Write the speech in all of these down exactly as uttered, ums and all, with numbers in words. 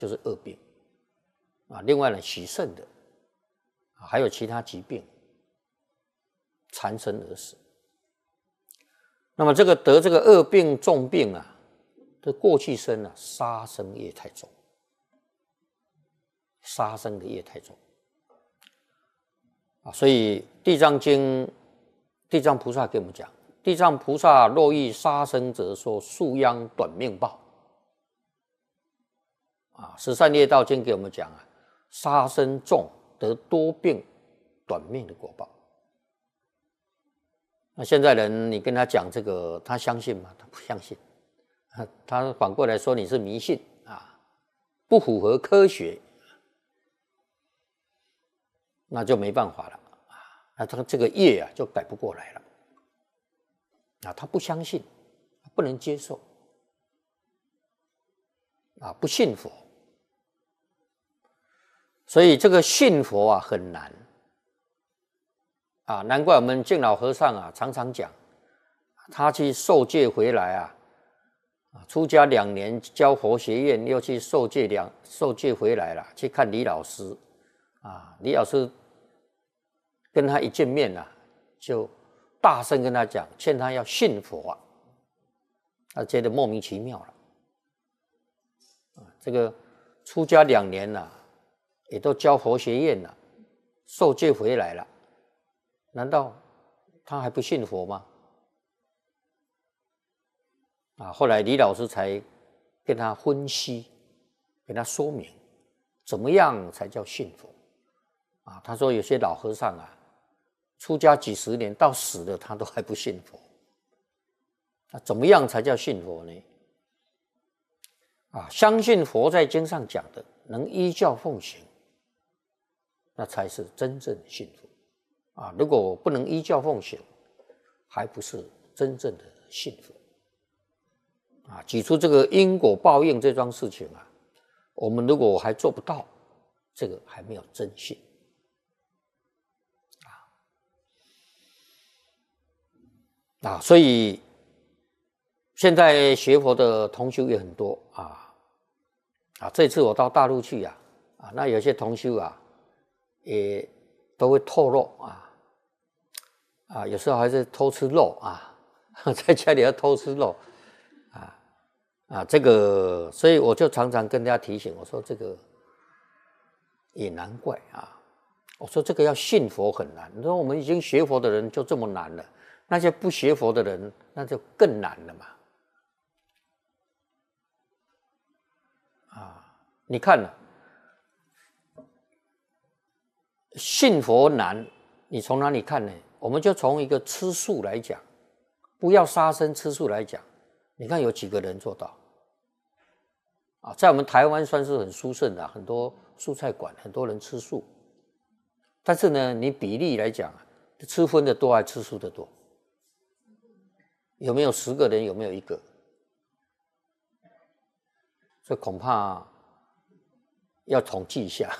就是恶病啊。另外呢，洗肾的，还有其他疾病，缠身而死。那么这个得这个恶病重病啊，这过去生啊，杀生业太重，杀生的业太重啊，所以《地藏经》地藏菩萨给我们讲，地藏菩萨若遇杀生者，说树殃短命报啊。十善业道经给我们讲啊，杀生重得多病短命的果报。那现在人你跟他讲这个，他相信吗？他不相信，他反过来说你是迷信啊，不符合科学，那就没办法了啊。那他这个业啊就改不过来了啊，他不相信，不能接受啊，不信佛，所以这个信佛啊很难。啊，难怪我们净老和尚啊常常讲，他去受戒回来啊，出家两年教佛学院，又去受戒两受戒回来了，去看李老师啊，李老师跟他一见面啊，就大声跟他讲，劝他要信佛啊，他觉得莫名其妙了。啊，这个出家两年了，啊，也都教佛学院了，受戒回来了。难道他还不信佛吗？啊，后来李老师才跟他分析，给他说明怎么样才叫信佛啊。他说有些老和尚啊，出家几十年到死了他都还不信佛，那怎么样才叫信佛呢？啊，相信佛在经上讲的，能依教奉行，那才是真正的信佛。啊，如果不能依教奉行，还不是真正的信佛。啊，举出这个因果报应这桩事情啊，我们如果还做不到，这个还没有真信。啊，所以现在学佛的同修也很多啊。啊，这次我到大陆去啊，啊，那有些同修啊，也都会透露啊，啊，有时候还是偷吃肉啊，在家里要偷吃肉，啊啊，这个，所以我就常常跟大家提醒，我说这个也难怪啊，我说这个要信佛很难，你说我们已经学佛的人就这么难了，那些不学佛的人那就更难了嘛，啊，你看了。信佛难，你从哪里看呢？我们就从一个吃素来讲，不要杀生吃素来讲，你看有几个人做到？啊，在我们台湾算是很殊胜的，很多蔬菜馆，很多人吃素。但是呢，你比例来讲，吃荤的多还是吃素的多？有没有十个人？有没有一个？这恐怕要统计一下。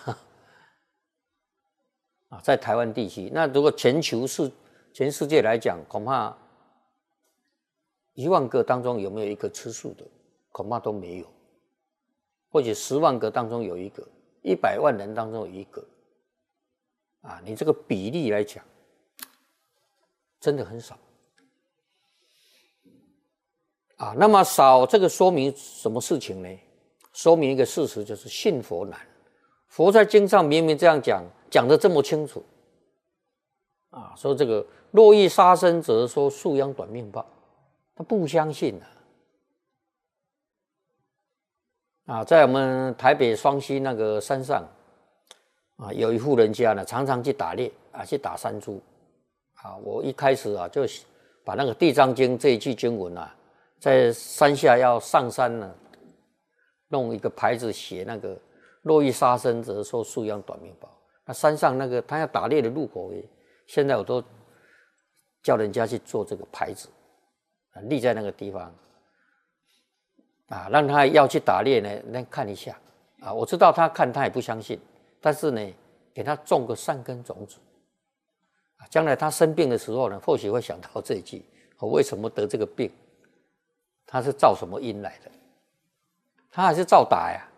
啊，在台湾地区，那如果全球世全世界来讲，恐怕一万个当中有没有一个吃素的，恐怕都没有，或者十万个当中有一个，一百万人当中有一个，啊，你这个比例来讲，真的很少，啊，那么少这个说明什么事情呢？说明一个事实，就是信佛难。佛在经上明明这样讲。讲得这么清楚啊，说这个若遇杀生者，说树殃短命报，他不相信啊。啊，在我们台北双溪那个山上啊，有一户人家呢，常常去打猎啊，去打山猪啊。我一开始啊，就把那个《地藏经》这一句经文啊，在山下要上山呢，弄一个牌子写那个若遇杀生者，说树殃短命报。那山上那个他要打猎的路口，现在我都叫人家去做这个牌子，立在那个地方，啊，让他要去打猎呢，那看一下，啊，我知道他看他也不相信，但是呢，给他种个善根种子，啊，将来他生病的时候呢，或许会想到这一句：我为什么得这个病？他是造什么因来的？他还是照打呀。